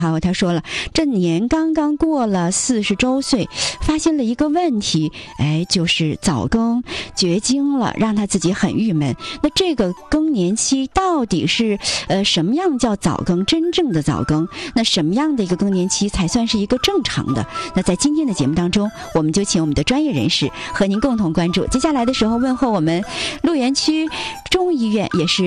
好，他说了，这年刚刚过了40周岁，发现了一个问题，就是早更绝经了，让他自己很郁闷。那这个更年期到底是什么样叫早更，真正的早更？那什么样的一个更年期才算是一个正常的？那在今天的节目当中，我们就请我们的专业人士和您共同关注。接下来的时候，问候我们鹿园区中医院也是